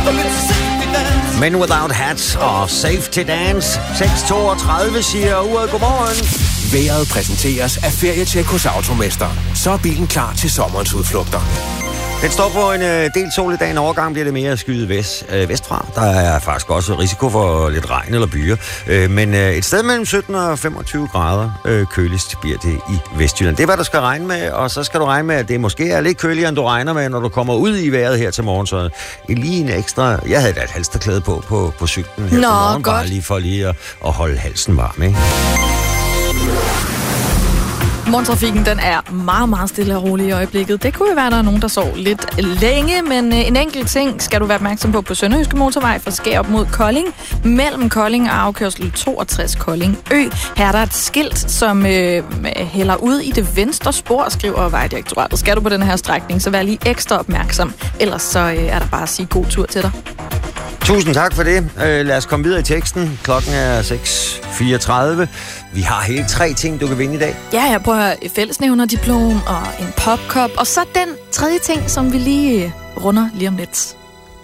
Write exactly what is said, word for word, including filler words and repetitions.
Men Without Hats og Safety Dance. seks toogtredive siger uret godmorgen. Vejret præsenteres af Ferietjek hos Automester. Så er bilen klar til sommerens udflugter. Den står på en øh, del sol i dag. En overgang bliver det mere skyet vest, øh, vestfra. Der er faktisk også risiko for lidt regn eller byer. Øh, men øh, et sted mellem sytten og femogtyve grader øh, køligst bliver det i Vestjylland. Det er, hvad du skal regne med. Og så skal du regne med, at det måske er lidt køligere, end du regner med, når du kommer ud i vejret her til morgen. Så lige en ekstra... Jeg havde da et halsterklæde på på, på cyklen her Nå, til morgen. godt. Bare lige for lige at, at holde halsen varm, ikke? Morgentrafikken, den er meget, meget stille og rolig i øjeblikket. Det kunne jo være, der er nogen, der sov lidt længe, men en enkelt ting skal du være opmærksom på på Sønderjyske Motorvej fra Skærup mod Kolding. Mellem Kolding og afkørsel toogtres Kolding Ø. Her er der et skilt, som øh, hælder ud i det venstre spor, skriver Vejdirektoratet. Skal du på den her strækning, så vær lige ekstra opmærksom. Ellers så øh, er der bare at sige god tur til dig. Tusind tak for det. Øh, lad os komme videre i teksten. Klokken er seks fireogtredive. Vi har hele tre ting, du kan vinde i dag. Ja, jeg prøver fællesnævnerdiplom og en popkop. Og så den tredje ting, som vi lige runder lige om lidt.